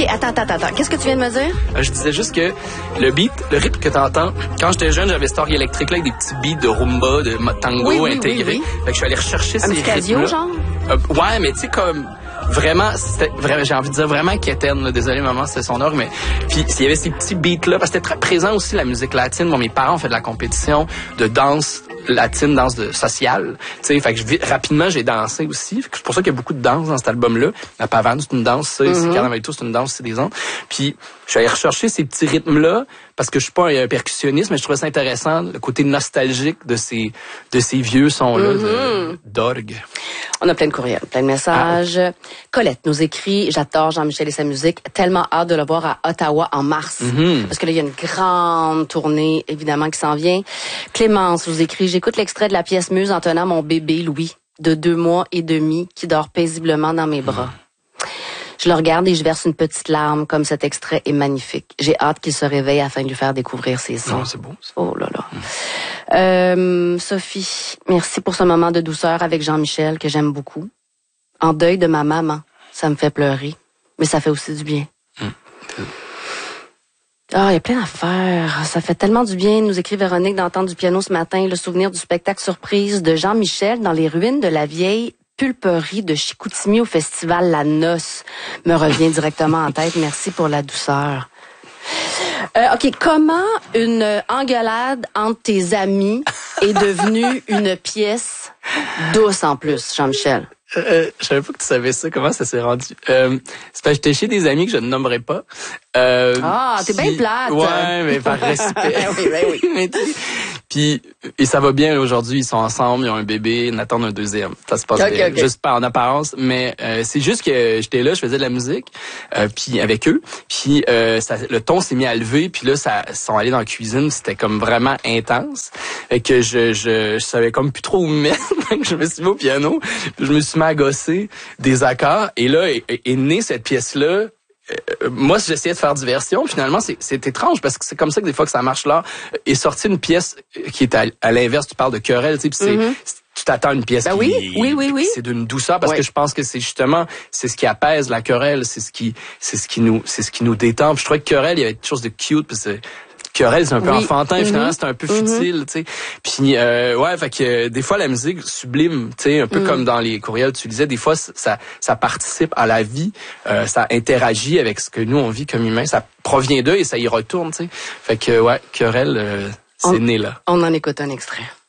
attends. Qu'est-ce que tu viens de me dire? Je disais juste que le rythme que t'entends, quand j'étais jeune, j'avais Story électrique là avec des petits beats de rumba, de tango intégrés. Oui. Fait que je suis allé rechercher ces rythmes-là. Casio, genre? Ouais, mais tu sais, comme... Vraiment, j'ai envie de dire vraiment quétaine, là. Désolé maman, c'était son heure, mais puis il y avait ces petits beats là, parce que c'était très présent aussi la musique latine. Bon, mes parents ont fait de la compétition de danse latine, danse sociale, tu sais, fait que rapidement j'ai dansé aussi. C'est pour ça qu'il y a beaucoup de danse dans cet album-là. La pavane, c'est une danse, ça, ici, Carnaval et tout, c'est une danse, c'est des ondes. Puis je suis allé rechercher ces petits rythmes-là parce que je suis pas un percussionniste, mais je trouvais ça intéressant, le côté nostalgique de ces vieux sons-là d'orgue. On a plein de courriels, plein de messages. Colette nous écrit, j'adore Jean-Michel et sa musique, tellement hâte de le voir à Ottawa en mars. Parce que là, il y a une grande tournée, évidemment, qui s'en vient. Clémence nous écrit, j'écoute l'extrait de la pièce Muse en tenant mon bébé Louis, de 2 mois et demi, qui dort paisiblement dans mes bras. Je le regarde et je verse une petite larme, comme cet extrait est magnifique. J'ai hâte qu'il se réveille afin de lui faire découvrir ses sons. Oh, c'est beau, ça. Oh là là. Sophie, merci pour ce moment de douceur avec Jean-Michel, que j'aime beaucoup. En deuil de ma maman, ça me fait pleurer, mais ça fait aussi du bien. Ah, il y a plein d'affaires. Ça fait tellement du bien, nous écrit Véronique, d'entendre du piano ce matin, le souvenir du spectacle surprise de Jean-Michel dans les ruines de la vieille pulperie de Chicoutimi au festival La Noce me revient directement en tête. Merci pour la douceur. OK, comment une engueulade entre tes amis est devenue une pièce douce en plus, Jean-Michel? Je savais pas que tu savais ça. Comment ça s'est rendu? C'est parce que j'étais chez des amis que je ne nommerai pas. T'es bien plate. Ouais, mais par respect. oui. Puis, et ça va bien aujourd'hui. Ils sont ensemble, ils ont un bébé, ils en attendent un deuxième. Ça se passe bien. Okay. Juste pas en apparence, mais c'est juste que j'étais là, je faisais de la musique, puis avec eux. Puis le ton s'est mis à lever, puis là, ils sont allés dans la cuisine. C'était comme vraiment intense. Fait que je savais comme plus trop où me mettre. Je me suis mis au piano, puis je me suis mis à gosser des accords. Et là est née cette pièce-là. Moi, j'essayais de faire diversion. Finalement, c'est étrange parce que c'est comme ça que des fois que ça marche là. Est sortie une pièce qui est à l'inverse. Tu parles de querelle, tu sais, puis tu t'attends à une pièce oui. C'est d'une douceur parce que je pense que c'est justement c'est ce qui apaise la querelle, c'est ce qui nous détend. Puis je trouvais que querelle, il y avait quelque chose de cute parce que querelle, c'est un peu enfantin, finalement, c'est un peu futile, tu sais. Puis, fait que des fois, la musique sublime, tu sais, un peu comme dans les courriels, tu disais, des fois, ça participe à la vie, ça interagit avec ce que nous, on vit comme humains, ça provient d'eux et ça y retourne, tu sais. Fait que, querelle, c'est né là. On en écoute un extrait.